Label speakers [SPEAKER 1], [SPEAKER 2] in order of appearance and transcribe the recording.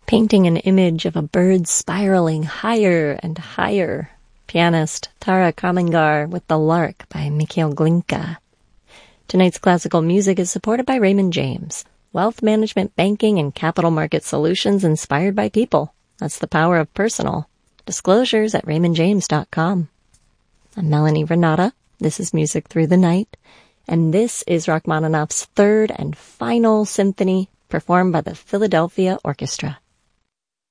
[SPEAKER 1] painting an image of a bird spiraling higher and higher. Pianist Tara Kamengar with The Lark by Mikhail Glinka. Tonight's classical music is supported by Raymond James. Wealth management, banking, and capital market solutions inspired by people. That's the power of personal. Disclosures at raymondjames.com. I'm Melanie Renata. This is Music Through the Night. And this is Rachmaninoff's third and final symphony performed by the Philadelphia Orchestra.